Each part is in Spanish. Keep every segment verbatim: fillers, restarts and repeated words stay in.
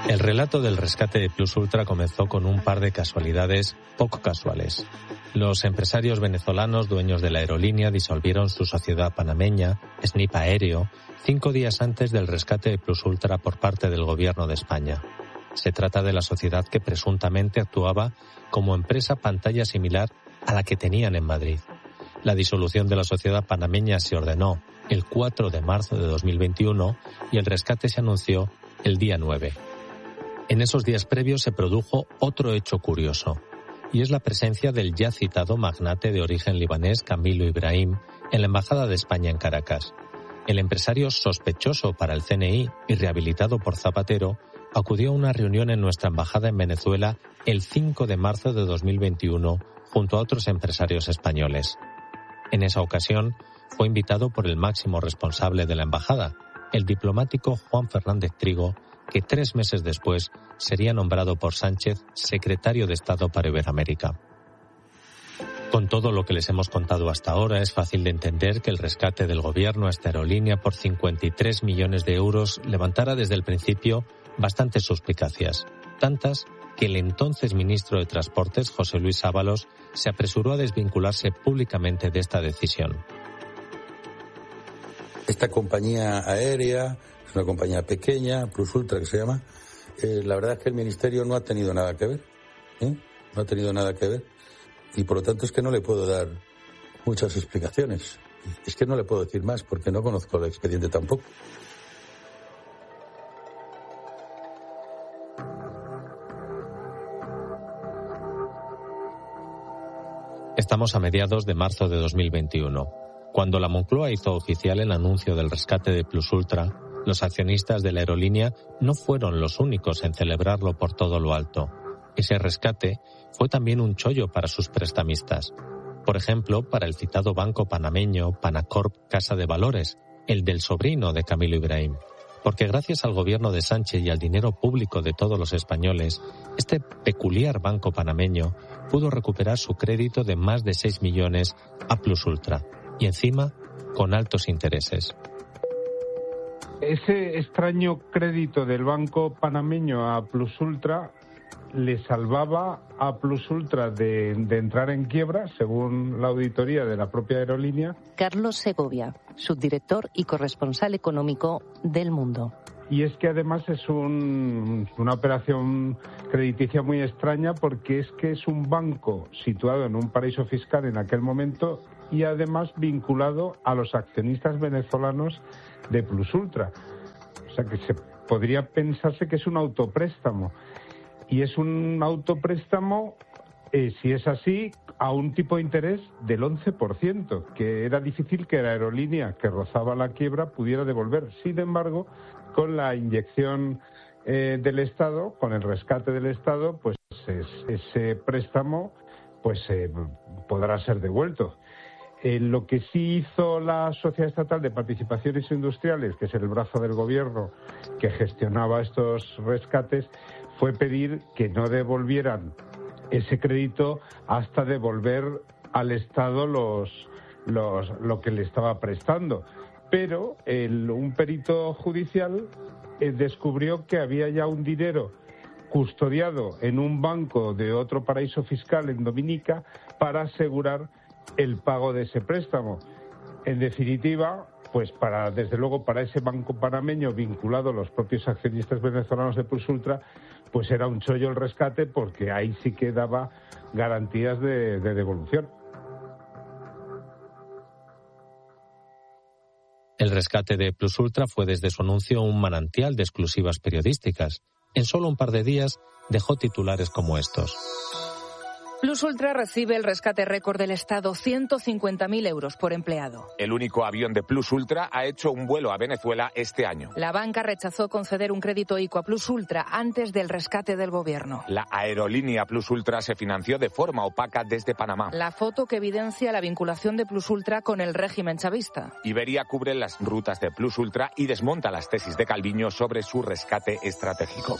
El relato del rescate de Plus Ultra comenzó con un par de casualidades poco casuales. Los empresarios venezolanos dueños de la aerolínea disolvieron su sociedad panameña, Snip Aéreo, cinco días antes del rescate de Plus Ultra por parte del gobierno de España. Se trata de la sociedad que presuntamente actuaba como empresa pantalla similar a la que tenían en Madrid. La disolución de la sociedad panameña se ordenó el cuatro de marzo de dos mil veintiuno y el rescate se anunció el día nueve. En esos días previos se produjo otro hecho curioso, y es la presencia del ya citado magnate de origen libanés Camilo Ibrahim en la Embajada de España en Caracas. El empresario sospechoso para el C N I y rehabilitado por Zapatero acudió a una reunión en nuestra embajada en Venezuela el cinco de marzo de dos mil veintiuno junto a otros empresarios españoles. En esa ocasión fue invitado por el máximo responsable de la embajada, el diplomático Juan Fernández Trigo, que tres meses después sería nombrado por Sánchez secretario de Estado para Iberoamérica. Con todo lo que les hemos contado hasta ahora, es fácil de entender que el rescate del gobierno a esta aerolínea por cincuenta y tres millones de euros levantara desde el principio bastantes suspicacias, tantas que el entonces ministro de Transportes, José Luis Ábalos, se apresuró a desvincularse públicamente de esta decisión. Esta compañía aérea es una compañía pequeña, Plus Ultra que se llama. Eh, la verdad es que el ministerio no ha tenido nada que ver, ¿eh? no ha tenido nada que ver y por lo tanto es que no le puedo dar muchas explicaciones. Es que no le puedo decir más porque no conozco el expediente tampoco. Estamos a mediados de marzo de dos mil veintiuno. Cuando la Moncloa hizo oficial el anuncio del rescate de Plus Ultra, los accionistas de la aerolínea no fueron los únicos en celebrarlo por todo lo alto. Ese rescate fue también un chollo para sus prestamistas. Por ejemplo, para el citado banco panameño Panacorp Casa de Valores, el del sobrino de Camilo Ibrahim. Porque gracias al gobierno de Sánchez y al dinero público de todos los españoles, este peculiar banco panameño pudo recuperar su crédito de más de seis millones a Plus Ultra. Y encima, con altos intereses. Ese extraño crédito del banco panameño a Plus Ultra le salvaba a Plus Ultra de, de entrar en quiebra, según la auditoría de la propia aerolínea. Carlos Segovia, subdirector y corresponsal económico del Mundo. Y es que además es un, una operación crediticia muy extraña porque es que es un banco situado en un paraíso fiscal en aquel momento y además vinculado a los accionistas venezolanos de Plus Ultra. O sea que se podría pensarse que es un autopréstamo. Y es un autopréstamo, eh, si es así, a un tipo de interés del once por ciento, que era difícil que la aerolínea que rozaba la quiebra pudiera devolver. Sin embargo, con la inyección eh, del Estado, con el rescate del Estado, pues es, ese préstamo pues eh, podrá ser devuelto. Eh, lo que sí hizo la Sociedad Estatal de Participaciones Industriales, que es el brazo del gobierno que gestionaba estos rescates, fue pedir que no devolvieran ese crédito hasta devolver al Estado los, los, lo que le estaba prestando. Pero el, un perito judicial eh, descubrió que había ya un dinero custodiado en un banco de otro paraíso fiscal en Dominica para asegurar el pago de ese préstamo. En definitiva, pues para desde luego para ese banco panameño vinculado a los propios accionistas venezolanos de Plus Ultra, pues era un chollo el rescate porque ahí sí que daba garantías de, de devolución. El rescate de Plus Ultra fue desde su anuncio un manantial de exclusivas periodísticas. En solo un par de días dejó titulares como estos. Plus Ultra recibe el rescate récord del Estado, ciento cincuenta mil euros por empleado. El único avión de Plus Ultra ha hecho un vuelo a Venezuela este año. La banca rechazó conceder un crédito I C O a Plus Ultra antes del rescate del gobierno. La aerolínea Plus Ultra se financió de forma opaca desde Panamá. La foto que evidencia la vinculación de Plus Ultra con el régimen chavista. Iberia cubre las rutas de Plus Ultra y desmonta las tesis de Calviño sobre su rescate estratégico.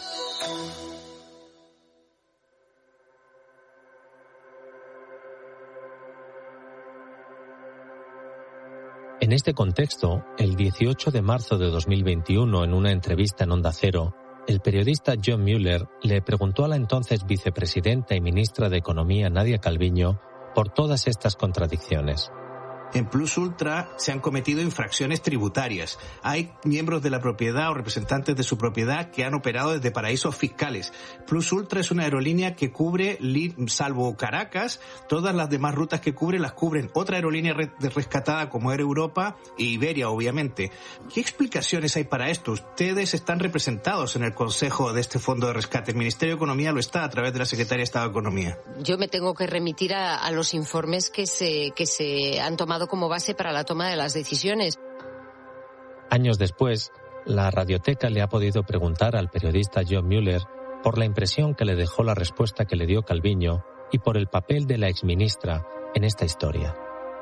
En este contexto, el dieciocho de marzo de dos mil veintiuno, en una entrevista en Onda Cero, el periodista John Mueller le preguntó a la entonces vicepresidenta y ministra de Economía Nadia Calviño por todas estas contradicciones. En Plus Ultra se han cometido infracciones tributarias. Hay miembros de la propiedad o representantes de su propiedad que han operado desde paraísos fiscales. Plus Ultra es una aerolínea que cubre, salvo Caracas, todas las demás rutas que cubre las cubren otra aerolínea rescatada como Air Europa e Iberia, obviamente. ¿Qué explicaciones hay para esto? Ustedes están representados en el Consejo de este Fondo de Rescate. El Ministerio de Economía lo está a través de la Secretaría de Estado de Economía. Yo me tengo que remitir a, a los informes que se, que se han tomado como base para la toma de las decisiones. Años después, la Radioteca le ha podido preguntar al periodista John Mueller por la impresión que le dejó la respuesta que le dio Calviño y por el papel de la exministra en esta historia.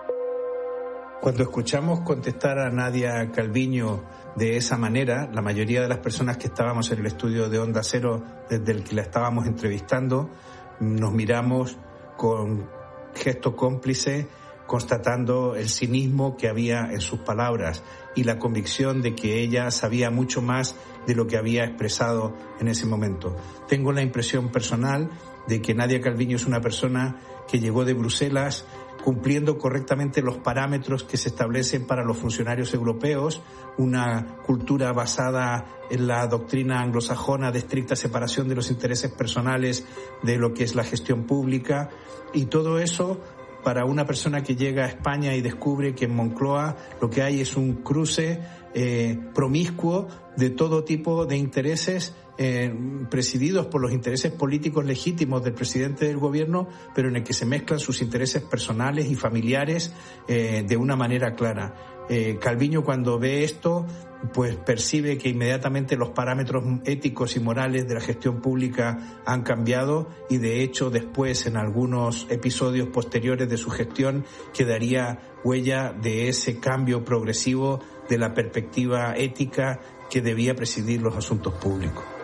Cuando escuchamos contestar a Nadia Calviño de esa manera, la mayoría de las personas que estábamos en el estudio de Onda Cero, desde el que la estábamos entrevistando, nos miramos con gesto cómplice, constatando el cinismo que había en sus palabras y la convicción de que ella sabía mucho más de lo que había expresado en ese momento. Tengo la impresión personal de que Nadia Calviño es una persona que llegó de Bruselas cumpliendo correctamente los parámetros que se establecen para los funcionarios europeos, una cultura basada en la doctrina anglosajona de estricta separación de los intereses personales de lo que es la gestión pública, y todo eso para una persona que llega a España y descubre que en Moncloa lo que hay es un cruce eh, promiscuo de todo tipo de intereses eh, presididos por los intereses políticos legítimos del presidente del gobierno, pero en el que se mezclan sus intereses personales y familiares eh, de una manera clara. Eh, Calviño, cuando ve esto, pues percibe que inmediatamente los parámetros éticos y morales de la gestión pública han cambiado, y de hecho después, en algunos episodios posteriores de su gestión, quedaría huella de ese cambio progresivo de la perspectiva ética que debía presidir los asuntos públicos.